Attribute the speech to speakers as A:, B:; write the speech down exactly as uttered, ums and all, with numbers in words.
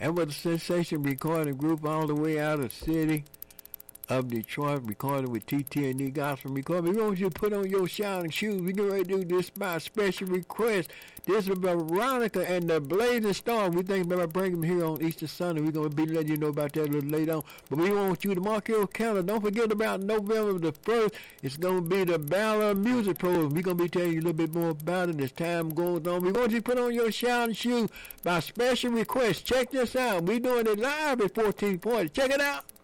A: And with the Sensation recording group all the way out of the city of Detroit, recording with T T and E Gospel Recording. We want you to put on your shouting shoes. We get ready to do this by special request. This is Veronica and the Blazing Star. We think about bringing them here on Easter Sunday. We're going to be letting you know about that a little later on. But we want you to mark your calendar. Don't forget about November the first. It's going to be the Ballad Music Program. We're going to be telling you a little bit more about it as time goes on. We want you to put on your shouting shoes by special request. Check this out. We're doing it live at fourteen forty. Check it out.